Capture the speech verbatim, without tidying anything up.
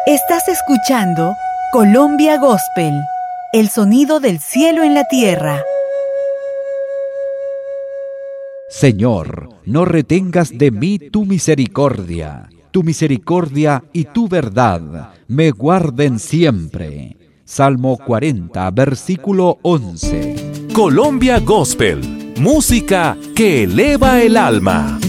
Estás escuchando Colombia Gospel, el sonido del cielo en la tierra. Señor, no retengas de mí tu misericordia. Tu misericordia y tu verdad me guarden siempre. Salmo cuarenta, versículo once. Colombia Gospel, música que eleva el alma.